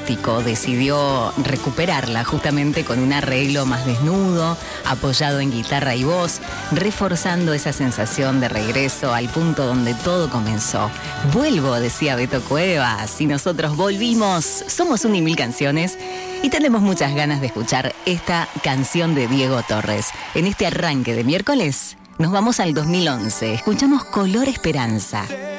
acústico, decidió recuperarla justamente con un arreglo más desnudo, apoyado en guitarra y voz, reforzando esa sensación de regreso al punto donde todo comenzó. Vuelvo, decía Beto Cuevas, y nosotros volvimos. Somos 1.000 canciones y tenemos muchas ganas de escuchar esta canción de Diego Torres. En este arranque de miércoles nos vamos al 2011. Escuchamos Color Esperanza.